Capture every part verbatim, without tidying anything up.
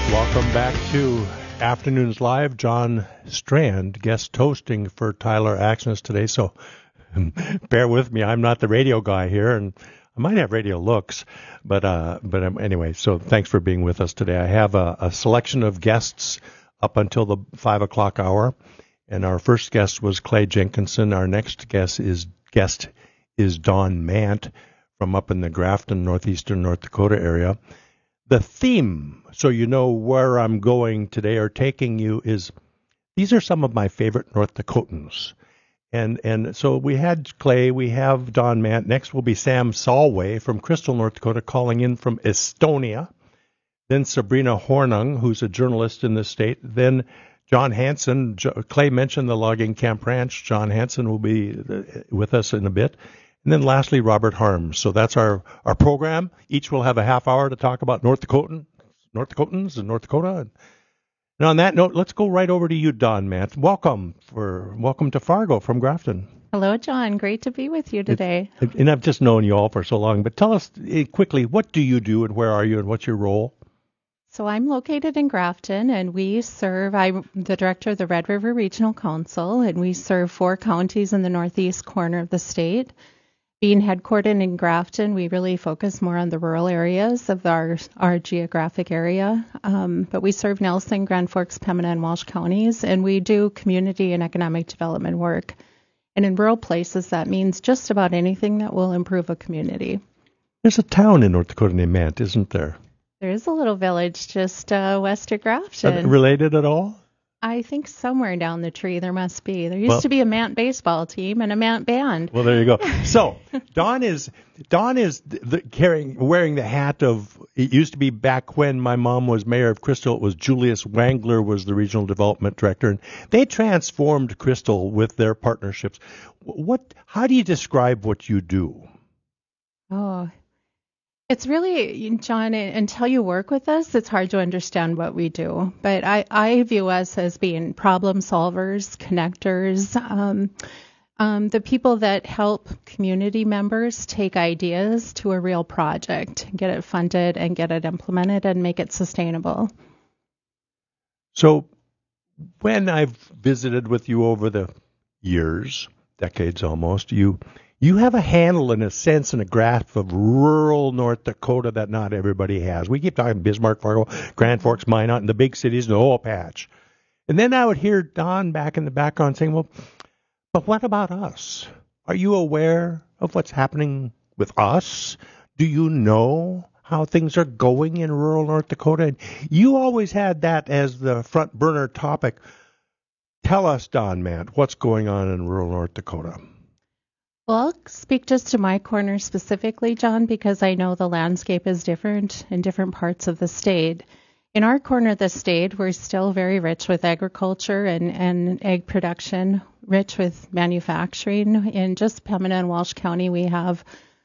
Welcome back to Afternoons Live. John Strand guest hosting for Tyler Axness today, so bear with me. I'm not the radio guy here, and I might have radio looks, but uh, but um, anyway, so thanks for being with us today. I have a, a selection of guests up until the five o'clock hour, and our first guest was Clay Jenkinson. Our next guest is guest is Don Mant from up in the Grafton, northeastern North Dakota area. The theme, so you know where I'm going today or taking you, is these are some of my favorite North Dakotans. And and so we had Clay, we have Don Mant. Next will be Sam Solway from Crystal, North Dakota, calling in from Estonia. Then Sabrina Hornung, who's a journalist in the state. Then John Hansen. Clay mentioned the Logging Camp Ranch. John Hansen will be with us in a bit. And then lastly, Robert Harms. So that's our, our program. Each will have a half hour to talk about North Dakotan, North Dakotans and North Dakota. And on that note, let's go right over to you, Don Mant. Welcome for welcome to Fargo from Grafton. Hello, John. Great to be with you today. It, and I've just known you all for so long, but tell us quickly, what do you do and where are you and what's your role? So I'm located in Grafton, and we serve, I'm the director of the Red River Regional Council, and we serve four counties in the northeast corner of the state. Being headquartered in Grafton, we really focus more on the rural areas of our our geographic area. Um, but we serve Nelson, Grand Forks, Pembina, and Walsh counties, and we do community and economic development work. And in rural places, that means just about anything that will improve a community. There's a town in North Dakota named Mant, isn't there? There is a little village just uh, west of Grafton. Uh, related at all? I think somewhere down the tree there must be. There used well, to be a Mant baseball team and a Mant band. Well, there you go. So Don is Don is the, carrying wearing the hat of. It used to be back when my mom was mayor of Crystal. It was Julius Wangler was the regional development director, and they transformed Crystal with their partnerships. What? How do you describe what you do? Oh. It's really, John, until you work with us, it's hard to understand what we do. But I, I view us as being problem solvers, connectors, um, um, the people that help community members take ideas to a real project, get it funded and get it implemented and make it sustainable. So when I've visited with you over the years, decades almost, you... You have a handle, in a sense, and a grasp of rural North Dakota that not everybody has. We keep talking Bismarck, Fargo, Grand Forks, Minot, and the big cities, and the oil patch. And then I would hear Don back in the background saying, well, but what about us? Are you aware of what's happening with us? Do you know how things are going in rural North Dakota? And you always had that as the front burner topic. Tell us, Don Mant, what's going on in rural North Dakota? Well, I'll speak just to my corner specifically, John, because I know the landscape is different in different parts of the state. In our corner of the state, we're still very rich with agriculture and, and egg production, rich with manufacturing. In just Pembina and Walsh County, we have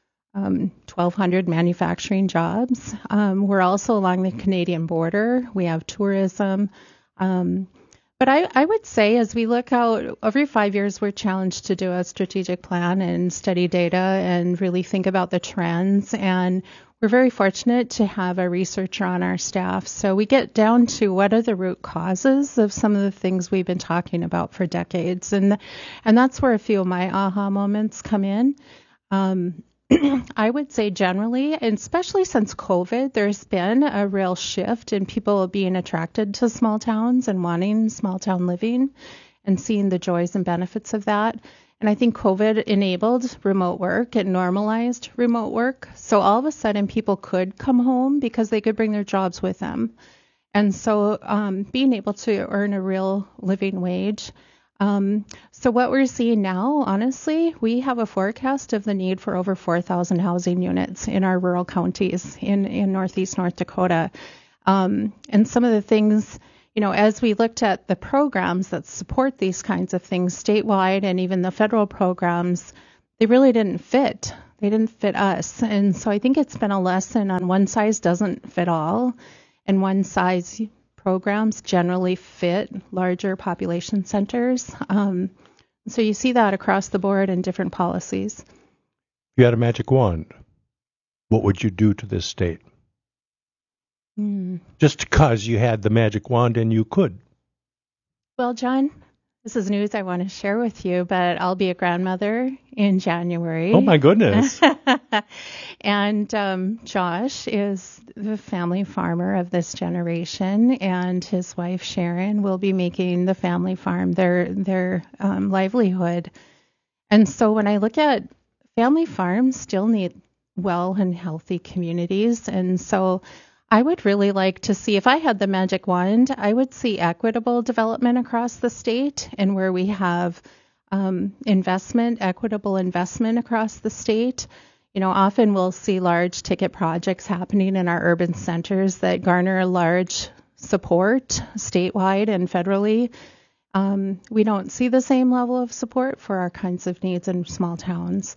um, twelve hundred manufacturing jobs. Um, we're also along the Canadian border. We have tourism. Um, But I, I would say as we look out, every five years we're challenged to do a strategic plan and study data and really think about the trends. And we're very fortunate to have a researcher on our staff. So we get down to what are the root causes of some of the things we've been talking about for decades. And and that's where a few of my aha moments come in. Um, I would say generally, and especially since COVID, there's been a real shift in people being attracted to small towns and wanting small town living and seeing the joys and benefits of that. And I think COVID enabled remote work and normalized remote work. So all of a sudden people could come home because they could bring their jobs with them. And so um, being able to earn a real living wage. Um, so what we're seeing now, honestly, we have a forecast of the need for over four thousand housing units in our rural counties in, in northeast North Dakota. Um, and some of the things, you know, as we looked at the programs that support these kinds of things statewide and even the federal programs, they really didn't fit. They didn't fit us. And so I think it's been a lesson on one size doesn't fit all, and one size programs generally fit larger population centers. Um, so you see that across the board in different policies. If you had a magic wand, what would you do to this state? Mm. just because you had the magic wand and you could. Well, John, this is news I want to share with you, but I'll be a grandmother in January. Oh, my goodness. And um, Josh is the family farmer of this generation, and his wife Sharon will be making the family farm their their um, livelihood. And so when I look at family farms, still need well and healthy communities, and so I would really like to see, if I had the magic wand, I would see equitable development across the state, and where we have um, investment, equitable investment across the state. You know, often we'll see large ticket projects happening in our urban centers that garner a large support statewide and federally. Um, we don't see the same level of support for our kinds of needs in small towns.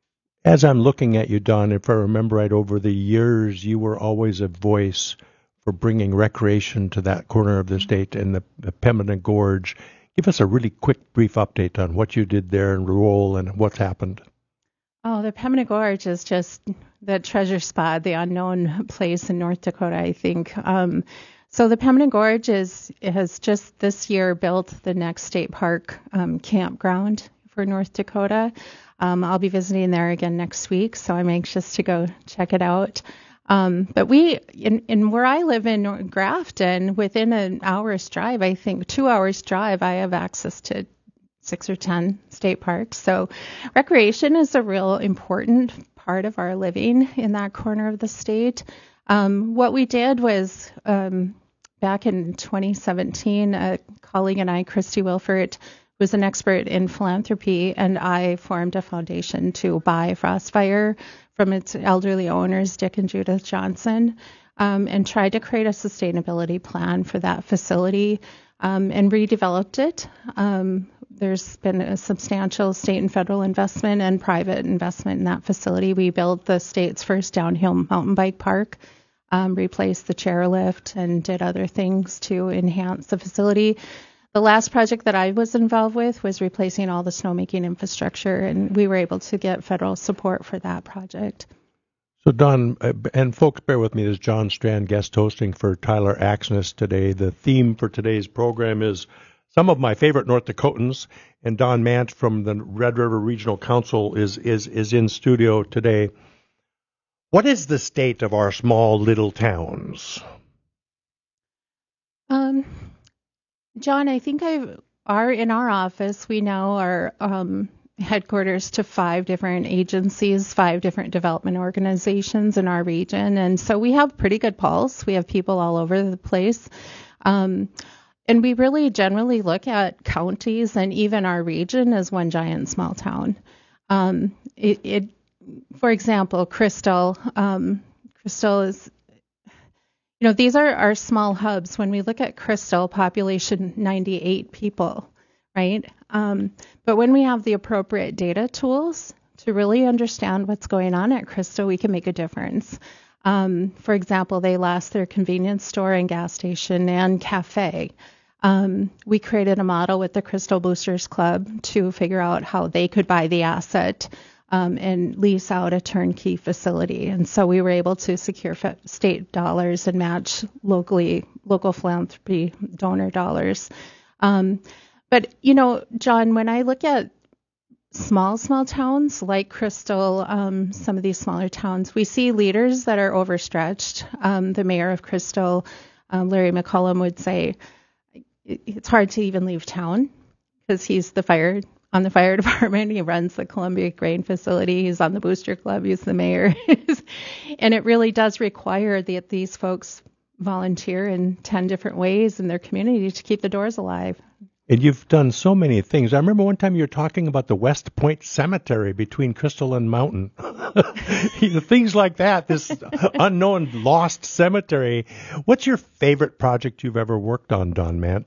As I'm looking at you, Don, if I remember right, over the years, you were always a voice for bringing recreation to that corner of the state and the, the Pembina Gorge. Give us a really quick, brief update on what you did there and role and what's happened. Oh, the Pembina Gorge is just the treasure spot, the unknown place in North Dakota, I think. Um, so the Pembina Gorge is has just this year built the next state park um, campground for North Dakota. Um, I'll be visiting there again next week, so I'm anxious to go check it out. Um, but we, in, in where I live in Grafton, within an hour's drive, I think two hours drive, I have access to six or ten state parks. So recreation is a real important part of our living in that corner of the state. Um, what we did was um, back in twenty seventeen, a colleague and I, Christy Wilfert, was an expert in philanthropy, and I formed a foundation to buy Frostfire from its elderly owners, Dick and Judith Johnson, um, and tried to create a sustainability plan for that facility um, and redeveloped it. Um, there's been a substantial state and federal investment and private investment in that facility. We built the state's first downhill mountain bike park, um, replaced the chairlift, and did other things to enhance the facility. The last project that I was involved with was replacing all the snowmaking infrastructure, and we were able to get federal support for that project. So, Don, uh, and folks, bear with me, this is John Strand guest hosting for Tyler Axness today. The theme for today's program is some of my favorite North Dakotans, and Don Mant from the Red River Regional Council is, is, is in studio today. What is the state of our small little towns? Um... John, I think I've are in our office. We now are um, headquarters to five different agencies, five different development organizations in our region, and so we have pretty good pulse. We have people all over the place, um, and we really generally look at counties and even our region as one giant small town. Um, it, it, for example, Crystal. Um, Crystal is. You know, these are our small hubs. When we look at Crystal, population ninety-eight people, right? Um, but when we have the appropriate data tools to really understand what's going on at Crystal, we can make a difference. Um, for example, they lost their convenience store and gas station and cafe. Um, we created a model with the Crystal Boosters Club to figure out how they could buy the asset Um, and lease out a turnkey facility. And so we were able to secure fe- state dollars and match locally local philanthropy donor dollars. Um, but, you know, John, when I look at small, small towns like Crystal, um, some of these smaller towns, we see leaders that are overstretched. Um, the mayor of Crystal, um, Larry McCollum, would say it's hard to even leave town because he's the fire on the fire department. He runs the Columbia Grain facility. He's on the Booster Club. He's the mayor. And it really does require that these folks volunteer in ten different ways in their community to keep the doors alive. And you've done so many things. I remember one time you were talking about the West Point Cemetery between Crystal and Mountain. Things like that, this unknown lost cemetery. What's your favorite project you've ever worked on, Don Mant?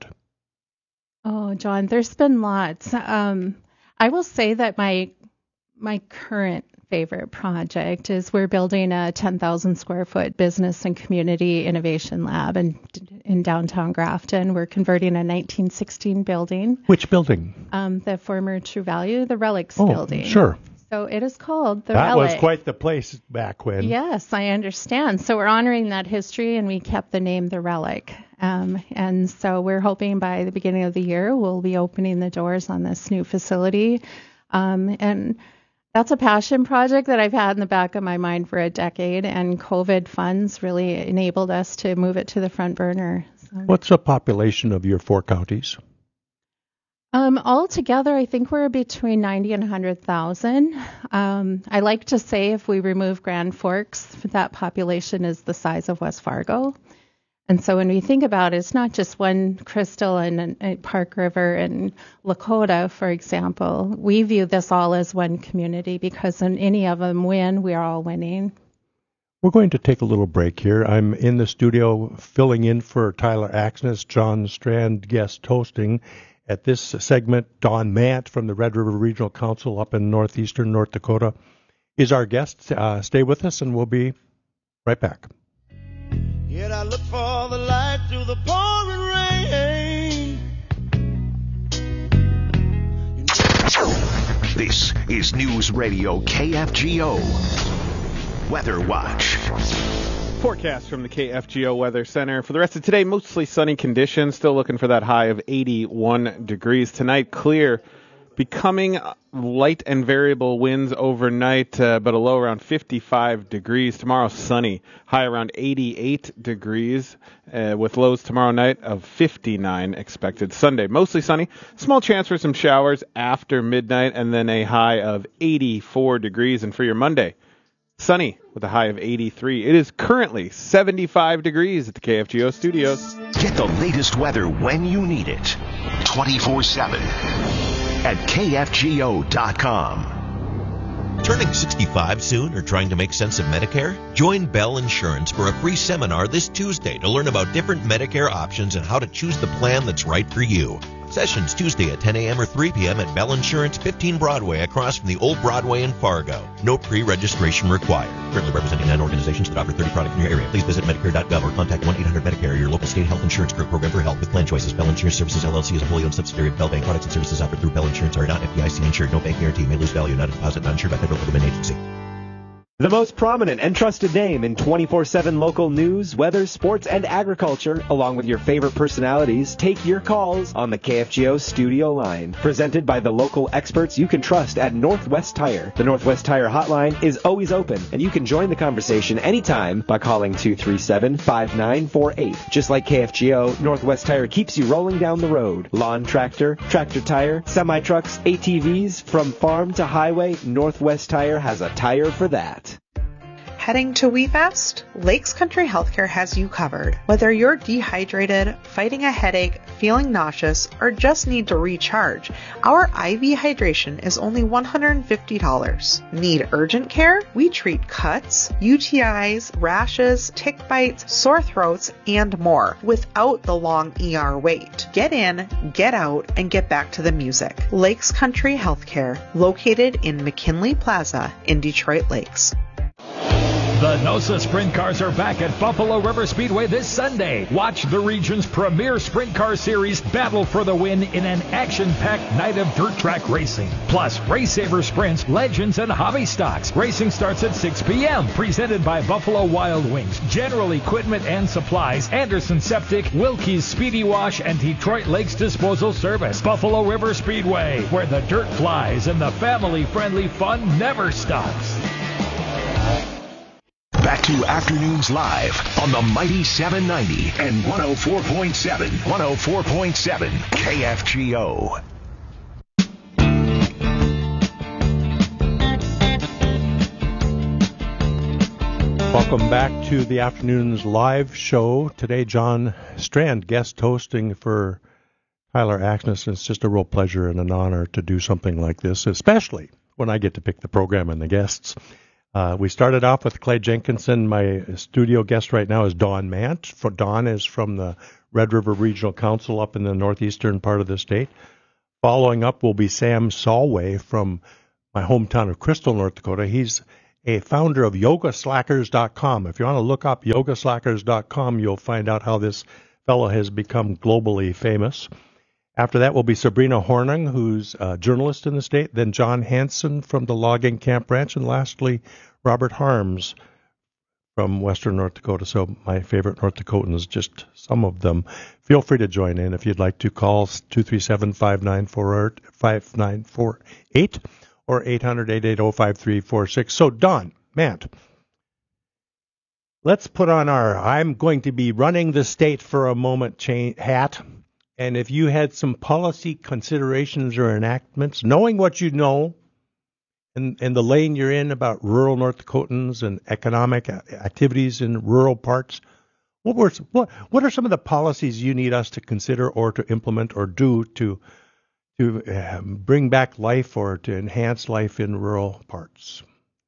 Oh, John, there's been lots. Um, I will say that my my current favorite project is we're building a ten thousand square foot business and community innovation lab in, in downtown Grafton. We're converting a nineteen sixteen building. Which building? Um, the former True Value, the Relics oh, building. Sure. So it is called the That Relic. was quite the place back when. Yes, I understand. So we're honoring that history, and we kept the name the Relic. Um, and so we're hoping by the beginning of the year we'll be opening the doors on this new facility. Um, and that's a passion project that I've had in the back of my mind for a decade, and COVID funds really enabled us to move it to the front burner. So. What's the population of your four counties? Um, altogether, I think we're between ninety and one hundred thousand. Um, I like to say if we remove Grand Forks, that population is the size of West Fargo. And so when we think about it, it's not just one Crystal and, and Park River and Lakota, for example. We view this all as one community because when any of them win, we're all winning. We're going to take a little break here. I'm in the studio filling in for Tyler Axness, John Strand guest hosting. At this segment, Don Mant from the Red River Regional Council up in northeastern North Dakota is our guest. Uh, stay with us and we'll be right back. Yet I look for the light through the pouring rain. This is News Radio K F G O Weather Watch. Forecast from the K F G O Weather Center. For the rest of today, mostly sunny conditions. Still looking for that high of eighty-one degrees. Tonight, clear. Becoming light and variable winds overnight, uh, but a low around fifty-five degrees. Tomorrow, sunny. High around eighty-eight degrees, uh, with lows tomorrow night of fifty-nine expected. Sunday, mostly sunny. Small chance for some showers after midnight, and then a high of eighty-four degrees. And for your Monday, sunny with a high of eighty-three. It is currently seventy-five degrees at the K F G O studios. Get the latest weather when you need it. twenty-four seven at K F G O dot com. Turning sixty-five soon or trying to make sense of Medicare? Join Bell Insurance for a free seminar this Tuesday to learn about different Medicare options and how to choose the plan that's right for you. Sessions Tuesday at ten a.m. or three p.m. at Bell Insurance, fifteen Broadway, across from the old Broadway in Fargo. No pre-registration required. Currently representing nine organizations that offer thirty products in your area. Please visit Medicare dot gov or contact one eight hundred Medicare, your local state health insurance group program for help with plan choices. Bell Insurance Services, L L C is a wholly owned subsidiary of Bell Bank. Products and services offered through Bell Insurance are not F D I C insured. No bank guarantee. May lose value. Not a deposit. Not insured by federal government agency. The most prominent and trusted name in twenty-four seven local news, weather, sports, and agriculture, along with your favorite personalities, take your calls on the K F G O studio line. Presented by the local experts you can trust at Northwest Tire. The Northwest Tire hotline is always open, and you can join the conversation anytime by calling two three seven, five nine four eight. Just like K F G O, Northwest Tire keeps you rolling down the road. Lawn tractor, tractor tire, semi-trucks, A T Vs, from farm to highway, Northwest Tire has a tire for that. Heading to WeFest? Lakes Country Healthcare has you covered. Whether you're dehydrated, fighting a headache, feeling nauseous, or just need to recharge, our I V hydration is only one hundred fifty dollars. Need urgent care? We treat cuts, U T Is, rashes, tick bites, sore throats, and more without the long E R wait. Get in, get out, and get back to the music. Lakes Country Healthcare, located in McKinley Plaza in Detroit Lakes. The NOSA Sprint Cars are back at Buffalo River Speedway this Sunday. Watch the region's premier sprint car series battle for the win in an action-packed night of dirt track racing. Plus, Race Saver Sprints, Legends, and Hobby Stocks. Racing starts at six p.m. Presented by Buffalo Wild Wings, General Equipment and Supplies, Anderson Septic, Wilkie's Speedy Wash, and Detroit Lakes Disposal Service. Buffalo River Speedway, where the dirt flies and the family-friendly fun never stops. Back to Afternoons Live on the Mighty seven ninety and one oh four point seven. one oh four point seven K F G O. Welcome back to the Afternoons Live show. Today, John Strand guest hosting for Tyler Axness. It's just a real pleasure and an honor to do something like this, especially when I get to pick the program and the guests. Uh, we started off with Clay Jenkinson. My studio guest right now is Don Mant. For Don is from the Red River Regional Council up in the northeastern part of the state. Following up will be Sam Solway from my hometown of Crystal, North Dakota. He's a founder of yoga slackers dot com. If you want to look up yoga slackers dot com, you'll find out how this fellow has become globally famous. After that will be Sabrina Hornung, who's a journalist in the state, then John Hanson from the Logging Camp Branch, and lastly, Robert Harms from Western North Dakota. So my favorite North Dakotans, just some of them. Feel free to join in if you'd like to. Call two three seven, five nine four eight or eight hundred, eight eight zero, five three four six. So Don, Matt, let's put on our I'm going to be running the state for a moment cha- hat. And if you had some policy considerations or enactments, knowing what you know and, and the lane you're in about rural North Dakotans and economic activities in rural parts, what were what what are some of the policies you need us to consider or to implement or do to to um, bring back life or to enhance life in rural parts?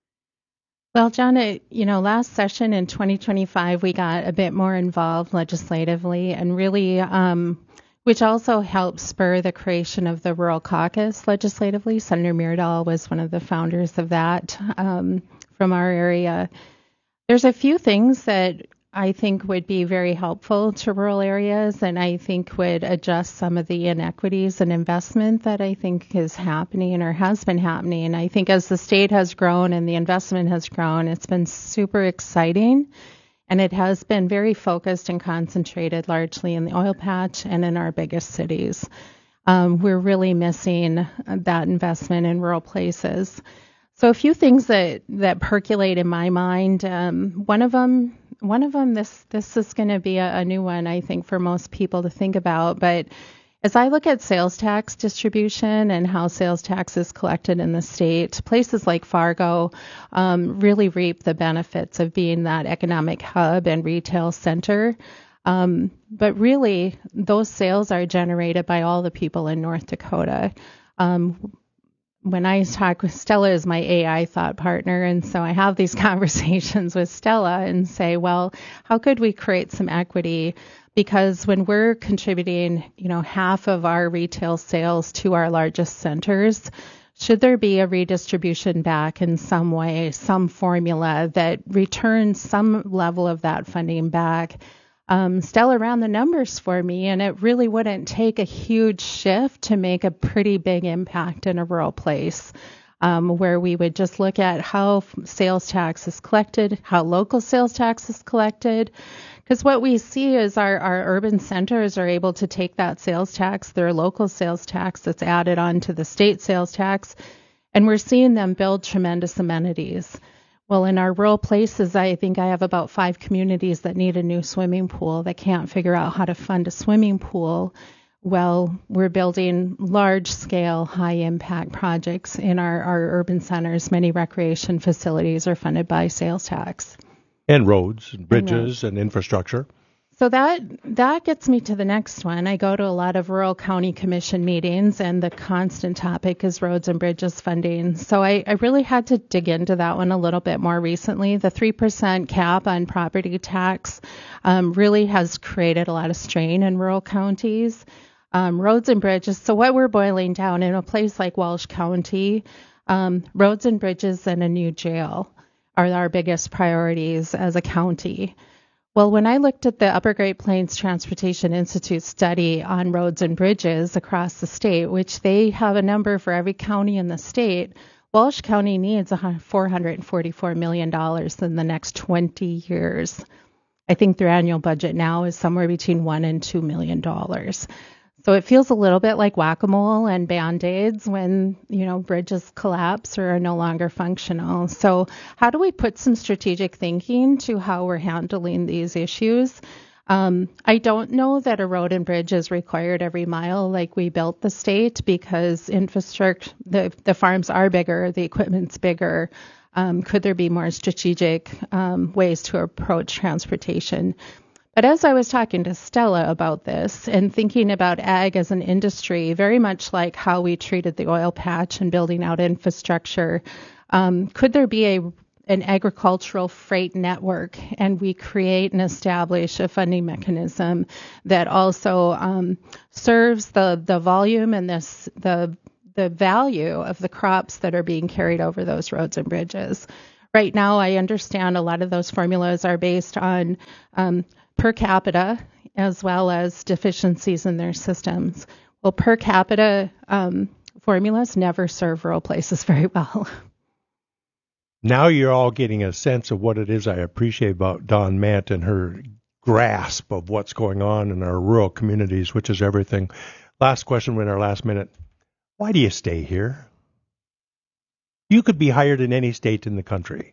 Well, John, it, you know, last session in twenty twenty-five, we got a bit more involved legislatively and really, um, which also helped spur the creation of the Rural Caucus legislatively. Senator Myrdal was one of the founders of that um, from our area. There's a few things that I think would be very helpful to rural areas, and I think would adjust some of the inequities and investment that I think is happening or has been happening. And I think as the state has grown and the investment has grown, it's been super exciting. And it has been very focused and concentrated largely in the oil patch and in our biggest cities. Um, we're really missing that investment in rural places. So a few things that, that percolate in my mind. Um, one of them, one of them, this this is going to be a, a new one, I think, for most people to think about. But as I look at sales tax distribution and how sales tax is collected in the state, places like Fargo um, really reap the benefits of being that economic hub and retail center. Um, but really, those sales are generated by all the people in North Dakota. Um, when I talk with Stella is my A I thought partner, and so I have these conversations with Stella and say, well, how could we create some equity? Because when we're contributing, you know, half of our retail sales to our largest centers, should there be a redistribution back in some way, some formula that returns some level of that funding back? Um, Stella ran the numbers for me, and it really wouldn't take a huge shift to make a pretty big impact in a rural place, um, where we would just look at how sales tax is collected, how local sales tax is collected. Because what we see is our, our urban centers are able to take that sales tax, their local sales tax that's added on to the state sales tax, and we're seeing them build tremendous amenities. Well, in our rural places, I think I have about five communities that need a new swimming pool that can't figure out how to fund a swimming pool. Well, we're building large-scale, high-impact projects in our, our urban centers. Many recreation facilities are funded by sales tax. And roads, and bridges, and, and infrastructure. So that that gets me to the next one. I go to a lot of rural county commission meetings, and the constant topic is roads and bridges funding. So I, I really had to dig into that one a little bit more recently. The three percent cap on property tax um, really has created a lot of strain in rural counties. Um, roads and bridges. So what we're boiling down in a place like Walsh County, um, roads and bridges and a new jail are our biggest priorities as a county. Well, when I looked at the Upper Great Plains Transportation Institute study on roads and bridges across the state, which they have a number for every county in the state, Walsh County needs four hundred forty-four million dollars in the next twenty years. I think their annual budget now is somewhere between one and two million dollars. So it feels a little bit like whack-a-mole and Band-Aids when, you know, bridges collapse or are no longer functional. So how do we put some strategic thinking to how we're handling these issues? Um, I don't know that a road and bridge is required every mile like we built the state, because infrastructure, the, the farms are bigger, the equipment's bigger. Um, could there be more strategic um, ways to approach transportation? But as I was talking to Stella about this and thinking about ag as an industry, very much like how we treated the oil patch and building out infrastructure, um, could there be a an agricultural freight network, and we create and establish a funding mechanism that also um, serves the, the volume and this the the value of the crops that are being carried over those roads and bridges? Right now, I understand a lot of those formulas are based on um, per capita as well as deficiencies in their systems. Well, per capita um, formulas never serve rural places very well. Now you're all getting a sense of what it is I appreciate about Dawn Mant and her grasp of what's going on in our rural communities, which is everything. Last question in our last minute. Why do you stay here? You could be hired in any state in the country.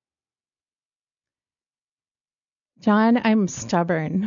John, I'm stubborn.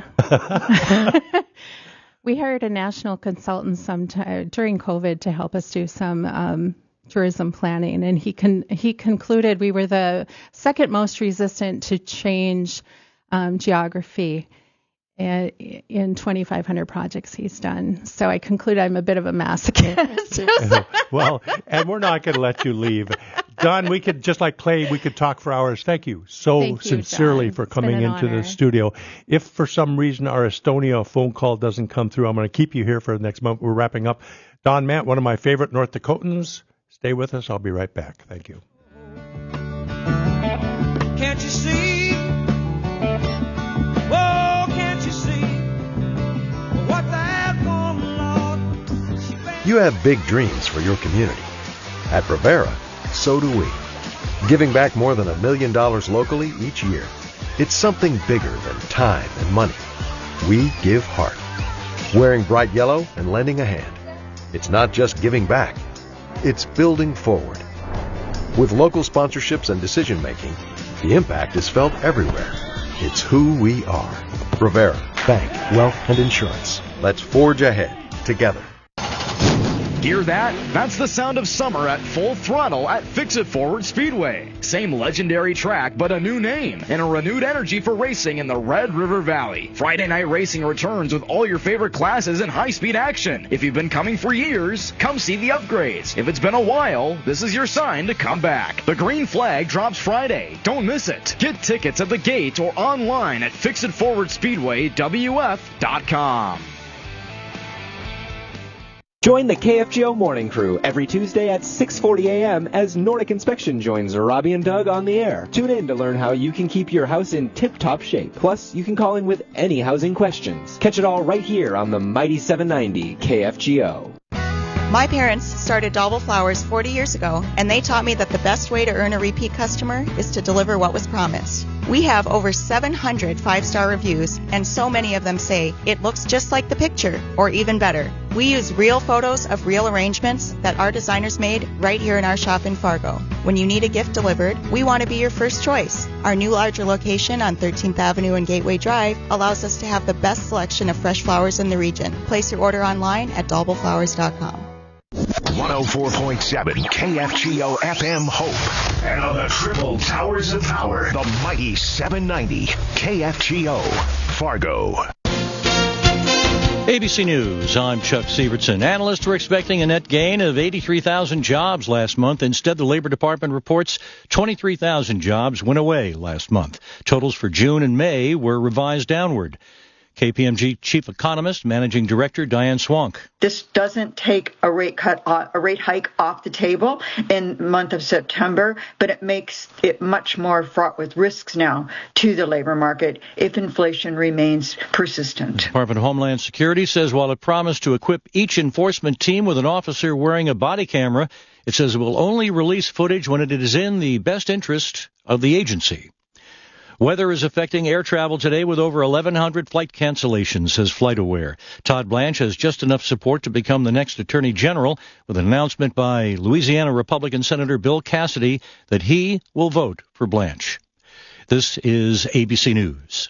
We hired a national consultant sometime during COVID to help us do some um, tourism planning, and he con- he concluded we were the second most resistant to change um, geography in, in twenty-five hundred projects he's done. So I conclude I'm a bit of a masochist. Well, and we're not going to let you leave. Don, we could, just like Clay, we could talk for hours. Thank you so Thank you, sincerely John. for It's coming been an into honor. the studio. If for some reason our Estonia phone call doesn't come through, I'm going to keep you here for the next month. We're wrapping up. Dawn Mant, one of my favorite North Dakotans. Stay with us. I'll be right back. Thank you. Can't you see? Oh, can't you see what that woman, Lord? She been- You have big dreams for your community. At Brevera, so do we. Giving back more than a million dollars locally each year. It's something bigger than time and money. We give heart. Wearing bright yellow and lending a hand. It's not just giving back. It's building forward. With local sponsorships and decision making, the impact is felt everywhere. It's who we are. Brevera, Bank, Wealth, and Insurance. Let's forge ahead together. Hear that? That's the sound of summer at full throttle at Fix-It Forward Speedway. Same legendary track, but a new name and a renewed energy for racing in the Red River Valley. Friday night racing returns with all your favorite classes and high-speed action. If you've been coming for years, come see the upgrades. If it's been a while, this is your sign to come back. The green flag drops Friday. Don't miss it. Get tickets at the gate or online at Fix It Forward Speedway W F dot com. Join the K F G O Morning Crew every Tuesday at six forty a.m. as Nordic Inspection joins Robbie and Doug on the air. Tune in to learn how you can keep your house in tip-top shape. Plus, you can call in with any housing questions. Catch it all right here on the Mighty seven ninety K F G O. My parents started Dauble Flowers forty years ago, and they taught me that the best way to earn a repeat customer is to deliver what was promised. We have over seven hundred five-star reviews, and so many of them say, it looks just like the picture, or even better. We use real photos of real arrangements that our designers made right here in our shop in Fargo. When you need a gift delivered, we want to be your first choice. Our new larger location on thirteenth Avenue and Gateway Drive allows us to have the best selection of fresh flowers in the region. Place your order online at dauble flowers dot com. one oh four point seven K F G O F M Hope. And on the triple towers of power, the mighty seven ninety K F G O Fargo. A B C News, I'm Chuck Sievertson. Analysts were expecting a net gain of eighty-three thousand jobs last month. Instead, the Labor Department reports twenty-three thousand jobs went away last month. Totals for June and May were revised downward. K P M G Chief Economist, Managing Director Diane Swank. This doesn't take a rate cut, a rate hike off the table in the month of September, but it makes it much more fraught with risks now to the labor market if inflation remains persistent. The Department of Homeland Security says while it promised to equip each enforcement team with an officer wearing a body camera, it says it will only release footage when it is in the best interest of the agency. Weather is affecting air travel today with over eleven hundred flight cancellations, says FlightAware. Todd Blanche has just enough support to become the next Attorney General with an announcement by Louisiana Republican Senator Bill Cassidy that he will vote for Blanche. This is A B C News.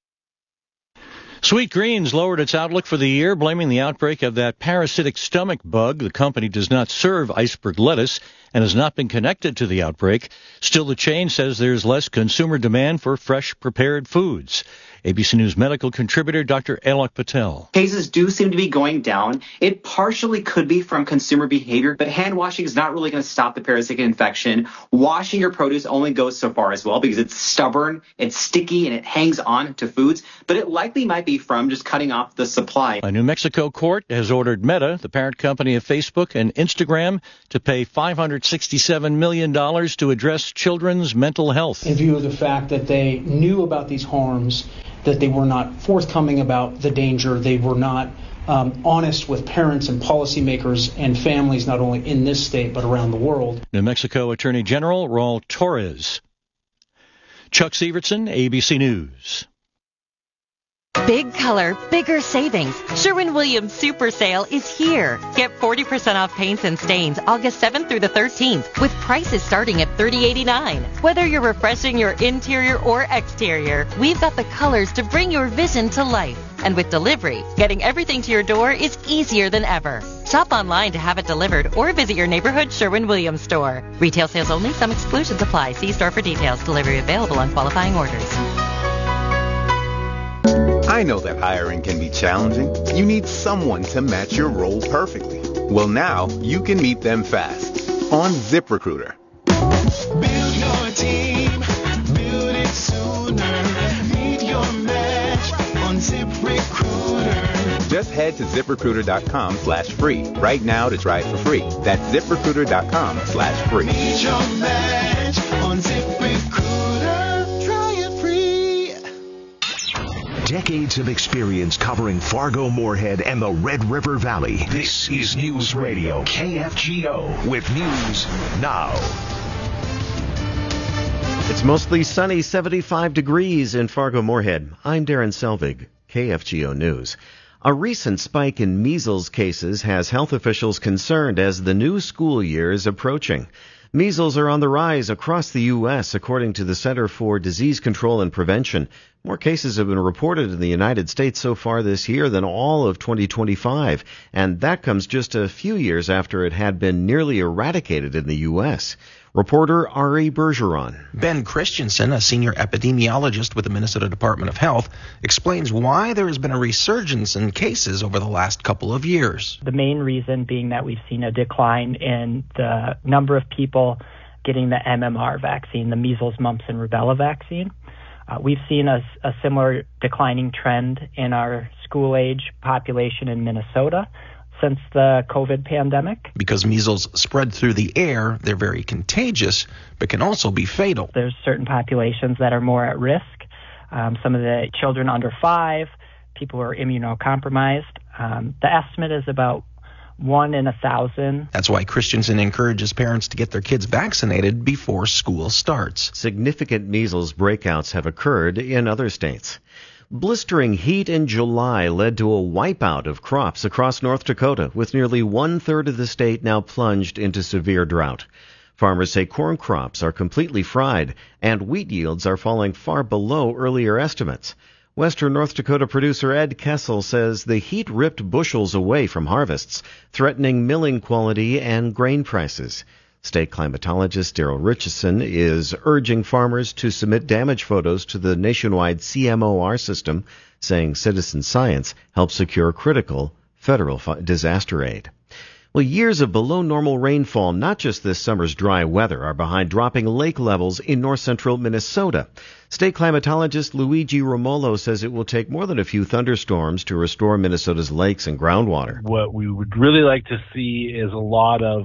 Sweet Greens lowered its outlook for the year, blaming the outbreak of that parasitic stomach bug. The company does not serve iceberg lettuce and has not been connected to the outbreak. Still, the chain says there's less consumer demand for fresh, prepared foods. A B C News medical contributor Doctor Alok Patel. Cases do seem to be going down. It partially could be from consumer behavior, but hand washing is not really going to stop the parasitic infection. Washing your produce only goes so far as well because it's stubborn, it's sticky, and it hangs on to foods. But it likely might be from just cutting off the supply. A New Mexico court has ordered Meta, the parent company of Facebook and Instagram, to pay five hundred sixty-seven million dollars to address children's mental health. In view of the fact that they knew about these harms, that they were not forthcoming about the danger, they were not um, honest with parents and policymakers and families, not only in this state but around the world. New Mexico Attorney General Raul Torres. Chuck Severson, A B C News. Big color, bigger savings. Sherwin-Williams Super Sale is here. Get forty percent off paints and stains August seventh through the thirteenth with prices starting at thirty eighty-nine. Whether you're refreshing your interior or exterior, we've got the colors to bring your vision to life. And with delivery, getting everything to your door is easier than ever. Shop online to have it delivered or visit your neighborhood Sherwin-Williams store. Retail sales only. Some exclusions apply. See store for details. Delivery available on qualifying orders. I know that hiring can be challenging. You need someone to match your role perfectly. Well, now you can meet them fast on ZipRecruiter. Build your team, build it sooner. Meet your match on ZipRecruiter. Just head to ZipRecruiter.com slash free right now to try it for free. That's ZipRecruiter.com slash free. Meet your match on ZipRecruiter. Try it free. Decades of experience covering Fargo-Moorhead and the Red River Valley. This is News Radio K F G O with news now. It's mostly sunny, seventy-five degrees in Fargo-Moorhead. I'm Darren Selvig, K F G O News. A recent spike in measles cases has health officials concerned as the new school year is approaching. Measles are on the rise across the U S, according to the Center for Disease Control and Prevention. More cases have been reported in the United States so far this year than all of twenty twenty-five, and that comes just a few years after it had been nearly eradicated in the U S. Reporter Ari Bergeron. Ben Christensen, a senior epidemiologist with the Minnesota Department of Health, explains why there has been a resurgence in cases over the last couple of years. The main reason being that we've seen a decline in the number of people getting the M M R vaccine, the measles, mumps, and rubella vaccine. Uh, we've seen a, a similar declining trend in our school-age population in Minnesota since the COVID pandemic. Because measles spread through the air, they're very contagious, but can also be fatal. There's certain populations that are more at risk. Um, some of the children under five, people who are immunocompromised. Um, the estimate is about one in a thousand. That's why Christensen encourages parents to get their kids vaccinated before school starts. Significant measles breakouts have occurred in other states. Blistering heat in July led to a wipeout of crops across North Dakota, with nearly one-third of the state now plunged into severe drought. Farmers say corn crops are completely fried, and wheat yields are falling far below earlier estimates. Western North Dakota producer Ed Kessel says the heat ripped bushels away from harvests, threatening milling quality and grain prices. State climatologist Daryl Richardson is urging farmers to submit damage photos to the nationwide C M O R system, saying citizen science helps secure critical federal disaster aid. Well, years of below normal rainfall, not just this summer's dry weather, are behind dropping lake levels in north-central Minnesota. State climatologist Luigi Romolo says it will take more than a few thunderstorms to restore Minnesota's lakes and groundwater. What we would really like to see is a lot of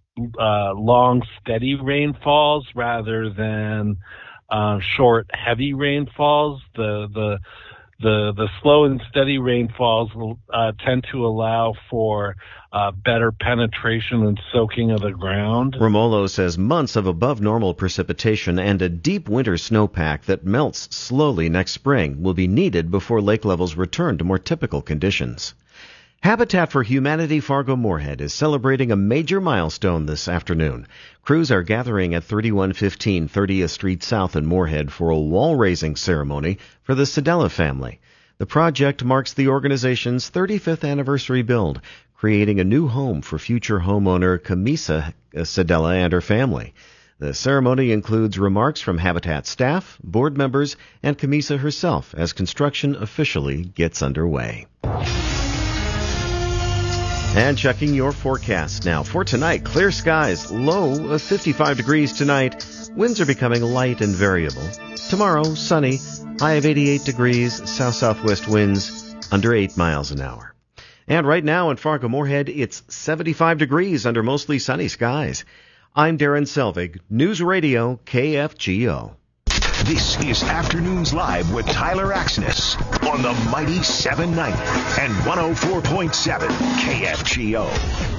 uh, long, steady rainfalls rather than uh, short, heavy rainfalls. The the the the slow and steady rainfalls will uh, tend to allow for uh, better penetration and soaking of the ground. Romolo says months of above normal precipitation and a deep winter snowpack that melts slowly next spring will be needed before lake levels return to more typical conditions. Habitat for Humanity Fargo-Moorhead is celebrating a major milestone this afternoon. Crews are gathering at thirty-one fifteen thirtieth Street South in Moorhead for a wall-raising ceremony for the Sedella family. The project marks the organization's thirty-fifth anniversary build, creating a new home for future homeowner Camisa Sedella and her family. The ceremony includes remarks from Habitat staff, board members, and Camisa herself as construction officially gets underway. And checking your forecast now. For tonight, clear skies, low of fifty-five degrees tonight. Winds are becoming light and variable. Tomorrow, sunny, high of eighty-eight degrees, south-southwest winds under eight miles an hour. And right now in Fargo-Moorhead, it's seventy-five degrees under mostly sunny skies. I'm Darren Selvig, News Radio K F G O. This is Afternoons Live with Tyler Axness on the Mighty seven ninety and one oh four point seven K F G O.